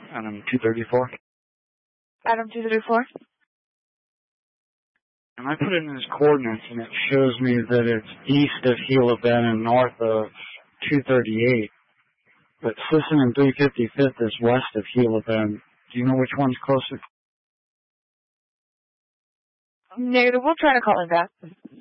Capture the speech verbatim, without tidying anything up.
Adam two thirty-four. Adam two thirty-four? And I put in his coordinates, and it shows me that it's east of Gila Bend and north of two thirty-eight. But Sisson and three fifty-fifth is west of Gila Bend. Do you know which one's closer? Negative. We'll try to call him back.